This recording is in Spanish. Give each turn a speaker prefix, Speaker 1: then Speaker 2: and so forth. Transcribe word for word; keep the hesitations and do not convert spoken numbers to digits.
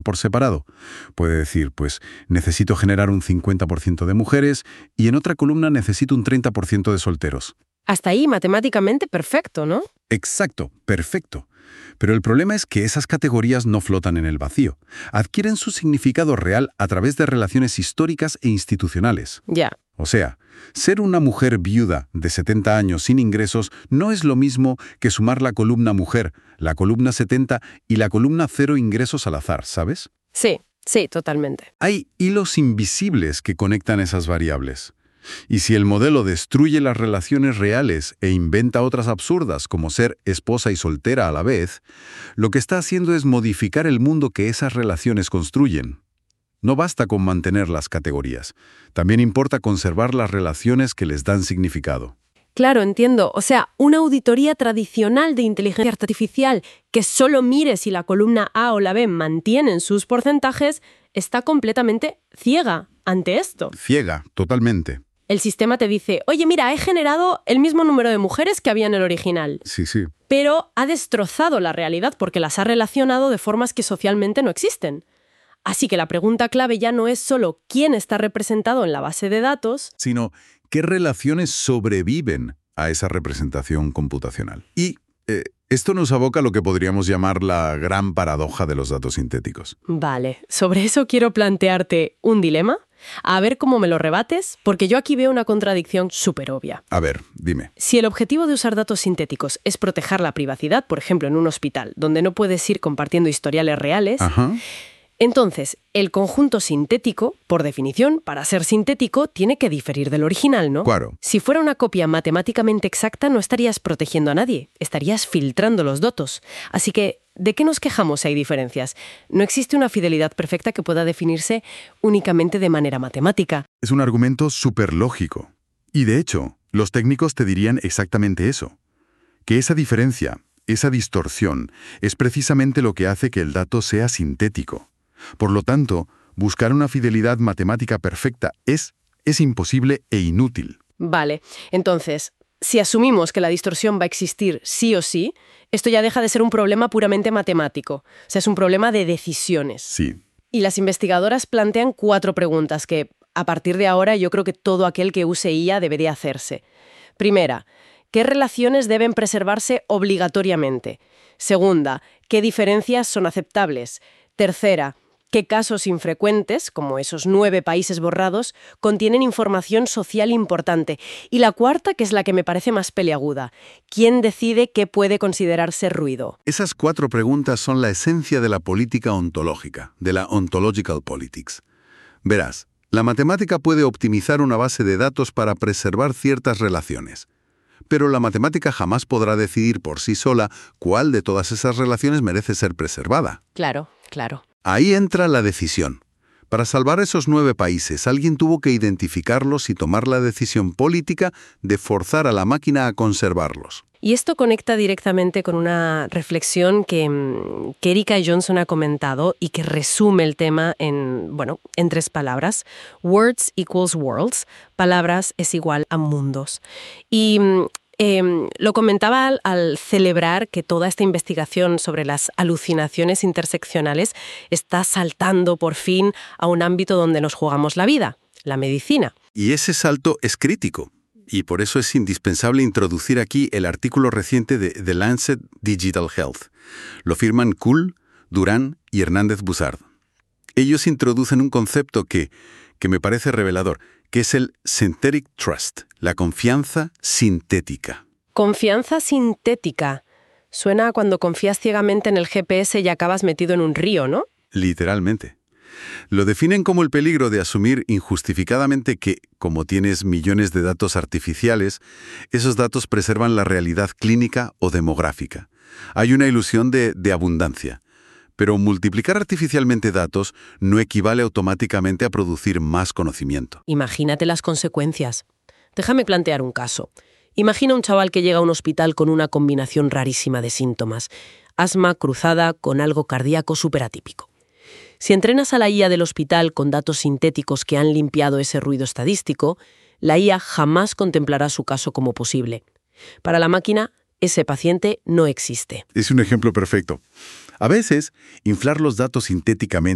Speaker 1: por separado. Puede decir, pues, necesito generar un cincuenta por ciento de mujeres y en otra columna necesito un treinta por ciento de solteros.
Speaker 2: Hasta ahí, matemáticamente perfecto, ¿no?
Speaker 1: Exacto, perfecto. Pero el problema es que esas categorías no flotan en el vacío. Adquieren su significado real a través de relaciones históricas e institucionales.
Speaker 2: Ya.
Speaker 1: O sea, ser una mujer viuda de setenta años sin ingresos no es lo mismo que sumar la columna mujer, la columna setenta y la columna cero ingresos al azar, ¿sabes?
Speaker 2: Sí, sí, totalmente.
Speaker 1: Hay hilos invisibles que conectan esas variables. Y si el modelo destruye las relaciones reales e inventa otras absurdas como ser esposa y soltera a la vez, lo que está haciendo es modificar el mundo que esas relaciones construyen. No basta con mantener las categorías. También importa conservar las relaciones que les dan significado.
Speaker 2: Claro, entiendo. O sea, una auditoría tradicional de inteligencia artificial que solo mire si la columna A o la B mantienen sus porcentajes está completamente ciega ante esto.
Speaker 1: Ciega, totalmente.
Speaker 2: El sistema te dice, oye, mira, he generado el mismo número de mujeres que había en el original.
Speaker 1: Sí, sí.
Speaker 2: Pero ha destrozado la realidad porque las ha relacionado de formas que socialmente no existen. Así que la pregunta clave ya no es solo quién está representado en la base de datos,
Speaker 1: sino qué relaciones sobreviven a esa representación computacional. Y eh, esto nos aboca a lo que podríamos llamar la gran paradoja de los datos sintéticos.
Speaker 2: Vale, sobre eso quiero plantearte un dilema. A ver cómo me lo rebates, porque yo aquí veo una contradicción súper obvia.
Speaker 1: A ver, dime.
Speaker 2: Si el objetivo de usar datos sintéticos es proteger la privacidad, por ejemplo, en un hospital, donde no puedes ir compartiendo historiales reales,
Speaker 1: Ajá.
Speaker 2: entonces el conjunto sintético, por definición, para ser sintético, tiene que diferir del original, ¿no?
Speaker 1: Claro.
Speaker 2: Si fuera una copia matemáticamente exacta, no estarías protegiendo a nadie, estarías filtrando los datos. Así que, ¿de qué nos quejamos si hay diferencias? No existe una fidelidad perfecta que pueda definirse únicamente de manera matemática.
Speaker 1: Es un argumento súper lógico. Y de hecho, los técnicos te dirían exactamente eso. Que esa diferencia, esa distorsión, es precisamente lo que hace que el dato sea sintético. Por lo tanto, buscar una fidelidad matemática perfecta es, es imposible e inútil.
Speaker 2: Vale, entonces, si asumimos que la distorsión va a existir sí o sí, esto ya deja de ser un problema puramente matemático. O sea, es un problema de decisiones.
Speaker 1: Sí.
Speaker 2: Y las investigadoras plantean cuatro preguntas que, a partir de ahora, yo creo que todo aquel que use I A debería hacerse. Primera, ¿qué relaciones deben preservarse obligatoriamente? Segunda, ¿qué diferencias son aceptables? Tercera, ¿qué casos infrecuentes, como esos nueve países borrados, contienen información social importante? Y la cuarta, que es la que me parece más peliaguda, ¿quién decide qué puede considerarse ruido?
Speaker 1: Esas cuatro preguntas son la esencia de la política ontológica, de la ontological politics. Verás, la matemática puede optimizar una base de datos para preservar ciertas relaciones. Pero la matemática jamás podrá decidir por sí sola cuál de todas esas relaciones merece ser preservada.
Speaker 2: Claro, claro.
Speaker 1: Ahí entra la decisión. Para salvar esos nueve países, alguien tuvo que identificarlos y tomar la decisión política de forzar a la máquina a conservarlos.
Speaker 2: Y esto conecta directamente con una reflexión que, que Erika Johnson ha comentado y que resume el tema en, bueno, en tres palabras. Words equals worlds. Palabras es igual a mundos. Y eh, lo comentaba al, al celebrar que toda esta investigación sobre las alucinaciones interseccionales está saltando por fin a un ámbito donde nos jugamos la vida, la medicina.
Speaker 1: Y ese salto es crítico. Y por eso es indispensable introducir aquí el artículo reciente de The Lancet Digital Health. Lo firman Kuhl, Durán y Hernández Buzard. Ellos introducen un concepto que, que me parece revelador, que es el synthetic trust, la confianza sintética.
Speaker 2: Confianza sintética. Suena a cuando confías ciegamente en el G P S y acabas metido en un río, ¿no?
Speaker 1: Literalmente. Lo definen como el peligro de asumir injustificadamente que, como tienes millones de datos artificiales, esos datos preservan la realidad clínica o demográfica. Hay una ilusión de, de abundancia. Pero multiplicar artificialmente datos no equivale automáticamente a producir más conocimiento.
Speaker 2: Imagínate las consecuencias. Déjame plantear un caso. Imagina un chaval que llega a un hospital con una combinación rarísima de síntomas. Asma cruzada con algo cardíaco súper atípico. Si entrenas a la I A del hospital con datos sintéticos que han limpiado ese ruido estadístico, la I A jamás contemplará su caso como posible. Para la máquina, ese paciente no existe.
Speaker 1: Es un ejemplo perfecto. A veces, inflar los datos sintéticamente